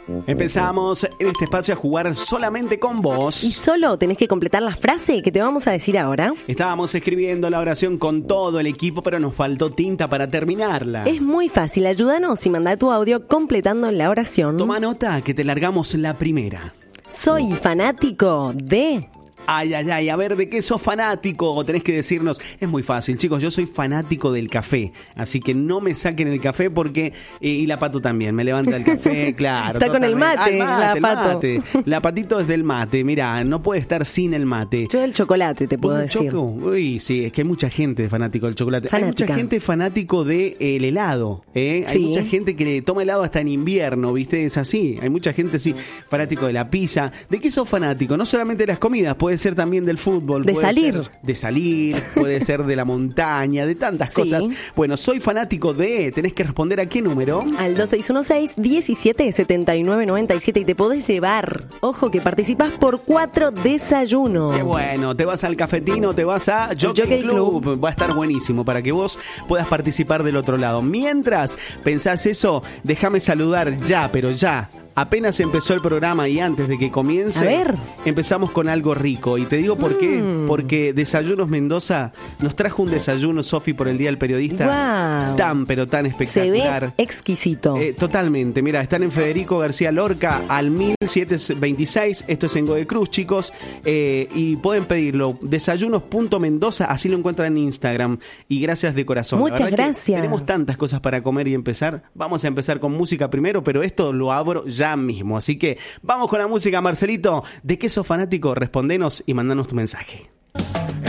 Empezamos en este espacio a jugar solamente con vos. Y solo tenés que completar la frase que te vamos a decir ahora. Estábamos escribiendo la oración con todo el equipo, pero nos faltó tinta para terminarla. Es muy fácil, ayúdanos y manda tu audio completando la oración. Toma nota que te largamos la primera. Soy fanático de... Ay, ay, ay, a ver, ¿de qué sos fanático? Tenés que decirnos, es muy fácil, chicos, yo soy fanático del café, así que no me saquen el café porque, y la Pato también, me levanta el café, claro. Está con el mate, la el Pato. mate. La Patito es del mate, mirá, no puede estar sin el mate. Yo del chocolate te puedo decir. Uy, sí, es que hay mucha gente fanático del chocolate. Fanática. Hay mucha gente fanático del helado, ¿eh? Sí. Hay mucha gente que le toma helado hasta en invierno, ¿viste? Es así, hay mucha gente, sí, fanático de la pizza. ¿De qué sos fanático? No solamente de las comidas, puede ser también del fútbol. De salir. De salir, puede ser de la montaña, de tantas Sí. cosas. Bueno, soy fanático de... Tenés que responder a qué número. Al 2616-177997 y te podés llevar. Ojo que participás por 4 desayunos. Qué bueno, te vas al cafetino, te vas a Jockey Club. Va a estar buenísimo para que vos puedas participar del otro lado. Mientras pensás eso, déjame saludar ya, pero ya. Apenas empezó el programa y antes de que comience, A ver. empezamos con algo rico. Y te digo por qué. Porque Desayunos Mendoza nos trajo un desayuno, Sofi, por el Día del Periodista. Guau. Tan, pero tan Se espectacular. ve exquisito. Totalmente, mira, están en Federico García Lorca al 1726, esto es en Godecruz, chicos, y pueden pedirlo, desayunos.mendoza, así lo encuentran en Instagram, y gracias de corazón. La Muchas verdad que gracias. tenemos tantas cosas para comer y empezar, vamos a empezar con música primero, pero esto lo abro ya mismo, así que vamos con la música, Marcelito. ¿De qué sos fanático? Respondenos y mandanos tu mensaje.